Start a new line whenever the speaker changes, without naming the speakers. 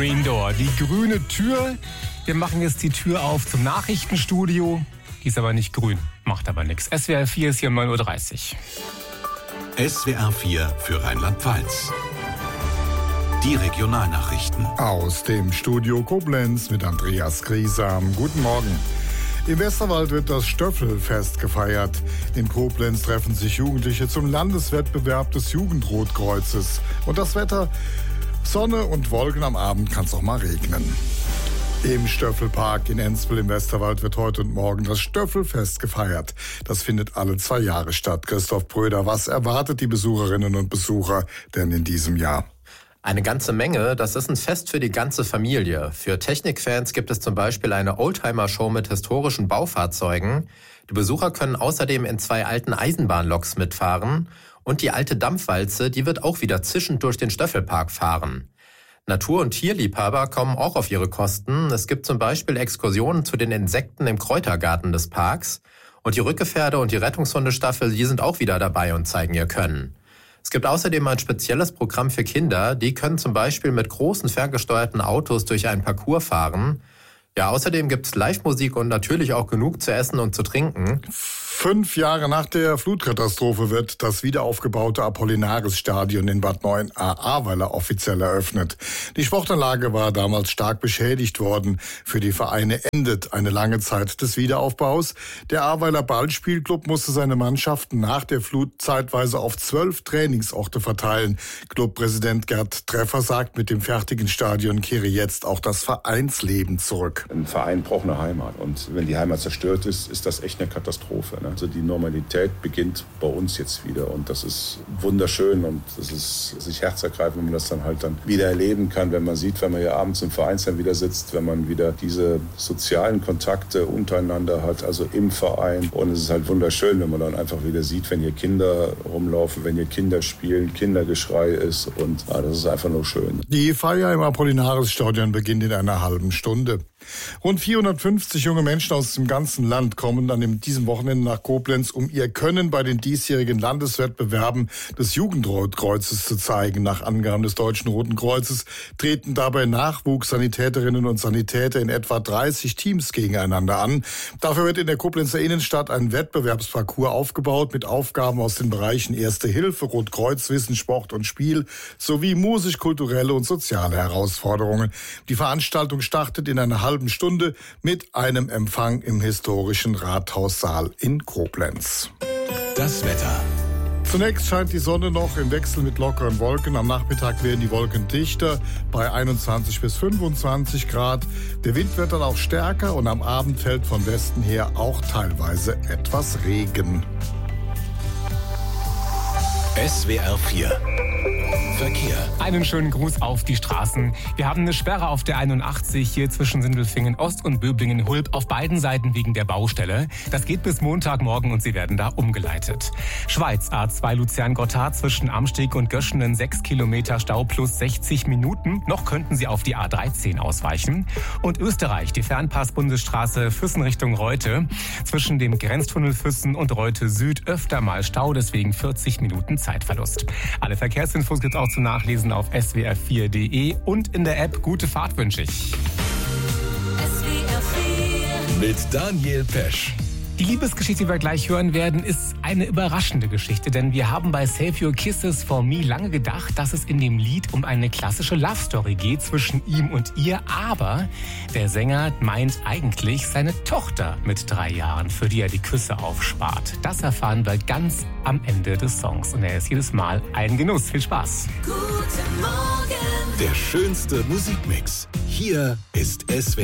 Green Door, die grüne Tür. Wir machen jetzt die Tür auf zum Nachrichtenstudio. Die ist aber nicht grün, macht aber nichts. SWR 4 ist hier um 9.30 Uhr.
SWR 4 für Rheinland-Pfalz. Die Regionalnachrichten.
Aus dem Studio Koblenz mit Andreas Griesam. Guten Morgen. Im Westerwald wird das Stöffelfest gefeiert. In Koblenz treffen sich Jugendliche zum Landeswettbewerb des Jugendrotkreuzes. Und das Wetter? Sonne und Wolken, am Abend kann es auch mal regnen. Im Stöffelpark in Enzwil im Westerwald wird heute und morgen das Stöffelfest gefeiert. Das findet alle 2 Jahre statt. Christoph Bröder, was erwartet die Besucherinnen und Besucher denn in diesem Jahr?
Eine ganze Menge. Das ist ein Fest für die ganze Familie. Für Technikfans gibt es zum Beispiel eine Oldtimer-Show mit historischen Baufahrzeugen. Die Besucher können außerdem in 2 alten Eisenbahnloks mitfahren. Und die alte Dampfwalze, die wird auch wieder zischend durch den Stöffelpark fahren. Natur- und Tierliebhaber kommen auch auf ihre Kosten. Es gibt zum Beispiel Exkursionen zu den Insekten im Kräutergarten des Parks. Und die Rückgefährde und die Rettungshundestaffel, die sind auch wieder dabei und zeigen ihr Können. Es gibt außerdem ein spezielles Programm für Kinder. Die können zum Beispiel mit großen ferngesteuerten Autos durch einen Parcours fahren. Ja, außerdem gibt es Live-Musik und natürlich auch genug zu essen und zu trinken.
5 Jahre nach der Flutkatastrophe wird das wiederaufgebaute Apollinaris-Stadion in Bad 9a-Ahrweiler offiziell eröffnet. Die Sportanlage war damals stark beschädigt worden. Für die Vereine endet eine lange Zeit des Wiederaufbaus. Der Ahrweiler Ballspielclub musste seine Mannschaften nach der Flut zeitweise auf 12 Trainingsorte verteilen. Clubpräsident Gerd Treffer sagt, mit dem fertigen Stadion kehre jetzt auch das Vereinsleben zurück.
Ein Verein braucht eine Heimat. Und wenn die Heimat zerstört ist, ist das echt eine Katastrophe. Also die Normalität beginnt bei uns jetzt wieder und das ist wunderschön und das ist sich herzergreifend, wenn man das dann wieder erleben kann, wenn man sieht, wenn man hier abends im Vereinsheim wieder sitzt, wenn man wieder diese sozialen Kontakte untereinander hat, also im Verein, und es ist halt wunderschön, wenn man dann einfach wieder sieht, wenn hier Kinder rumlaufen, wenn hier Kinder spielen, Kindergeschrei ist und das ist einfach nur schön.
Die Feier im Apollinaris-Stadion beginnt in einer halben Stunde. Rund 450 junge Menschen aus dem ganzen Land kommen dann in diesem Wochenende nach Koblenz, um ihr Können bei den diesjährigen Landeswettbewerben des Jugendrotkreuzes zu zeigen. Nach Angaben des Deutschen Roten Kreuzes treten dabei Nachwuchssanitäterinnen und Sanitäter in etwa 30 Teams gegeneinander an. Dafür wird in der Koblenzer Innenstadt ein Wettbewerbsparcours aufgebaut mit Aufgaben aus den Bereichen Erste Hilfe, Rotkreuzwissen, Sport und Spiel sowie musisch-kulturelle und soziale Herausforderungen. Die Veranstaltung startet in einer halben Stunde mit einem Empfang im historischen Rathaussaal in Koblenz.
Das Wetter.
Zunächst scheint die Sonne noch im Wechsel mit lockeren Wolken. Am Nachmittag werden die Wolken dichter bei 21 bis 25 Grad. Der Wind wird dann auch stärker und am Abend fällt von Westen her auch teilweise etwas Regen.
SWR 4 Verkehr.
Einen schönen Gruß auf die Straßen. Wir haben eine Sperre auf der 81 hier zwischen Sindelfingen Ost und Böblingen-Hulb auf beiden Seiten wegen der Baustelle. Das geht bis Montagmorgen und Sie werden da umgeleitet. Schweiz A2 Luzern-Gotthard zwischen Amsteg und Göschenen 6 Kilometer Stau plus 60 Minuten. Noch könnten Sie auf die A13 ausweichen. Und Österreich, die Fernpass-Bundesstraße Füssen Richtung Reute. Zwischen dem Grenztunnel Füssen und Reute Süd öfter mal Stau, deswegen 40 Minuten Zeitverlust. Alle Verkehrsinfos gibt's auch zum Nachlesen auf swr4.de und in der App. Gute Fahrt wünsche ich.
SWR 4 mit Daniel Pesch.
Die Liebesgeschichte, die wir gleich hören werden, ist eine überraschende Geschichte, denn wir haben bei Save Your Kisses for Me lange gedacht, dass es in dem Lied um eine klassische Love-Story geht zwischen ihm und ihr, aber der Sänger meint eigentlich seine Tochter mit 3 Jahren, für die er die Küsse aufspart. Das erfahren wir ganz am Ende des Songs und er ist jedes Mal ein Genuss. Viel Spaß!
Guten Morgen! Der schönste Musikmix. Hier ist SWR